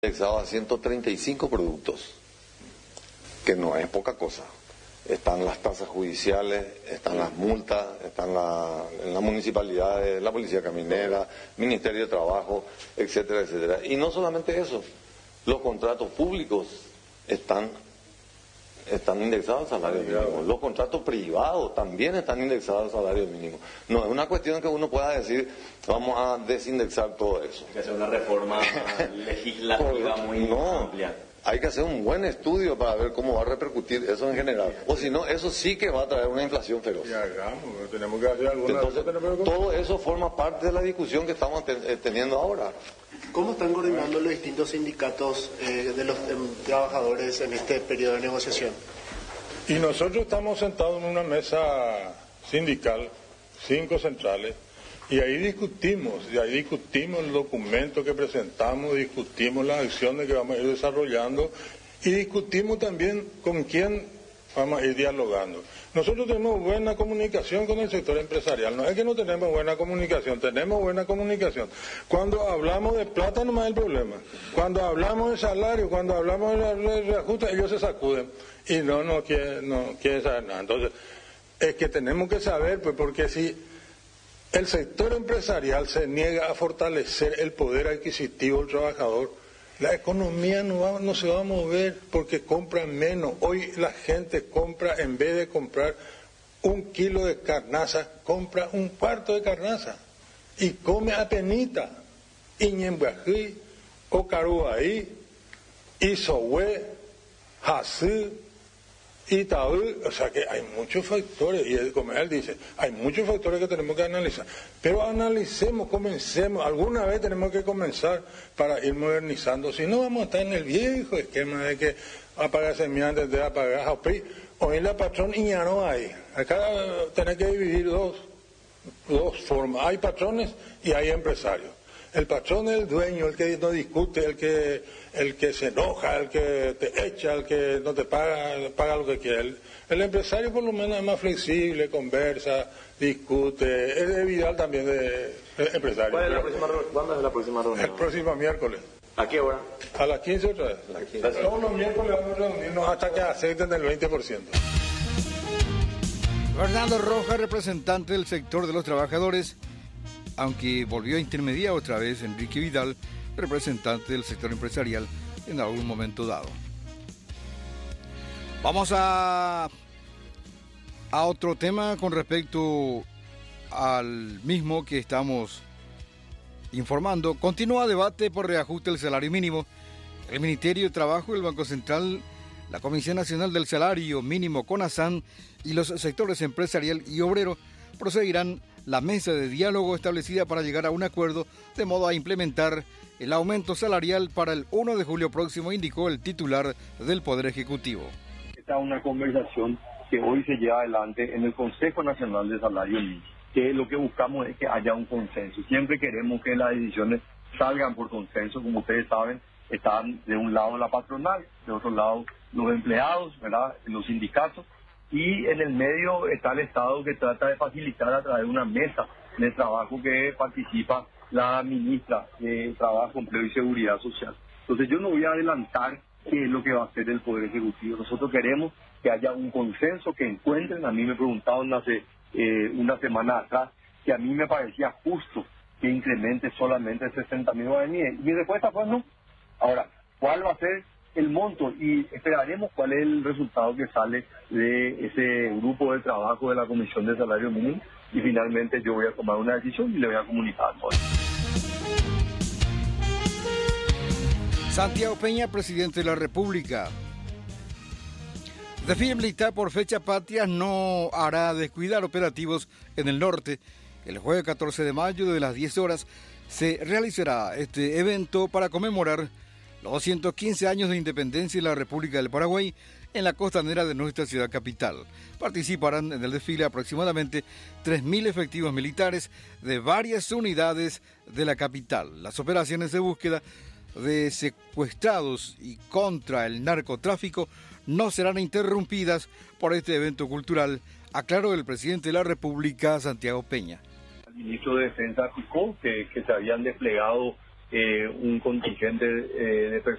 indexado a 135 productos, que no es poca cosa. Están las tasas judiciales, están las multas, están en las municipalidades, la policía caminera, Ministerio de Trabajo, etcétera, etcétera. Y no solamente eso, los contratos públicos están indexados al salario mínimo. Los contratos privados también están indexados al salario mínimo. No es una cuestión que uno pueda decir, vamos a desindexar todo eso. Hay que hacer una reforma legislativa muy amplia. Hay que hacer un buen estudio para ver cómo va a repercutir eso en general. O si no, eso sí que va a traer una inflación feroz. Tenemos que hacer alguna. Entonces, todo eso forma parte de la discusión que estamos teniendo ahora. ¿Cómo están coordinando los distintos sindicatos de los trabajadores en este periodo de negociación? Y nosotros estamos sentados en una mesa sindical, 5 centrales, y ahí discutimos el documento que presentamos, discutimos las acciones que vamos a ir desarrollando y discutimos también con quién vamos a ir dialogando. Nosotros tenemos buena comunicación con el sector empresarial, no es que no tenemos buena comunicación, tenemos buena comunicación. Cuando hablamos de plata no es el problema, cuando hablamos de salario, cuando hablamos de reajuste, ellos se sacuden y no quieren saber nada. Entonces, es que tenemos que saber, pues, porque si el sector empresarial se niega a fortalecer el poder adquisitivo del trabajador, la economía no se va a mover porque compran menos. Hoy la gente compra, en vez de comprar 1 kilo de carnaza, compra 1/4 de carnaza y come apenita. Iñembají, Ocaruaí, Isohue, Jasí, Itaú, o sea que hay muchos factores, y como él dice, hay muchos factores que tenemos que analizar, pero analicemos, comencemos, alguna vez tenemos que comenzar para ir modernizando, si no vamos a estar en el viejo esquema de que apagar semillas de apagar jaupí, hoy la patrón y ya no hay, acá tenés que dividir dos formas, hay patrones y hay empresarios. El patrón es el dueño, el que no discute, el que se enoja, el que te echa, el que no te paga lo que quiere. El empresario por lo menos es más flexible, conversa, discute. Es Vidal también de empresario. ¿Cuándo es la próxima reunión? El próximo miércoles. ¿A qué hora? A las 15 otra vez. Todos los miércoles vamos a reunirnos hasta que acepten el 20%. Fernando Rojas, representante del sector de los trabajadores, aunque volvió a intermediar otra vez Enrique Vidal, representante del sector empresarial, en algún momento dado. Vamos a otro tema con respecto al mismo que estamos informando. Continúa debate por reajuste del salario mínimo. El Ministerio de Trabajo, el Banco Central, la Comisión Nacional del Salario Mínimo, CONASAN, y los sectores empresarial y obrero proseguirán la mesa de diálogo establecida para llegar a un acuerdo de modo a implementar el aumento salarial para el 1 de julio próximo, indicó el titular del Poder Ejecutivo. Esta es una conversación que hoy se lleva adelante en el Consejo Nacional de Salario Mínimo, que lo que buscamos es que haya un consenso. Siempre queremos que las decisiones salgan por consenso. Como ustedes saben, están de un lado la patronal, de otro lado los empleados, ¿verdad?, los sindicatos, y en el medio está el Estado, que trata de facilitar a través de una mesa de trabajo que participa la ministra de Trabajo, Empleo y Seguridad Social. Entonces yo no voy a adelantar qué es lo que va a hacer el Poder Ejecutivo. Nosotros queremos que haya un consenso, que encuentren. A mí me preguntaron hace una semana atrás que a mí me parecía justo que incremente solamente 60.000 guaraníes. Y mi respuesta fue no. Ahora, ¿cuál va a ser el monto? Y esperaremos cuál es el resultado que sale de ese grupo de trabajo de la Comisión de Salario Mínimo, y finalmente yo voy a tomar una decisión y le voy a comunicar a todos. Santiago Peña, presidente de la República. Desfile militar por fecha patria no hará descuidar operativos en el norte. El jueves 14 de mayo, de las 10 horas, se realizará este evento para conmemorar los 215 años de independencia de la República del Paraguay en la costanera de nuestra ciudad capital. Participarán en el desfile aproximadamente 3.000 efectivos militares de varias unidades de la capital. Las operaciones de búsqueda de secuestrados y contra el narcotráfico no serán interrumpidas por este evento cultural, aclaró el presidente de la República, Santiago Peña. El ministro de Defensa explicó que se habían desplegado un contingente de personas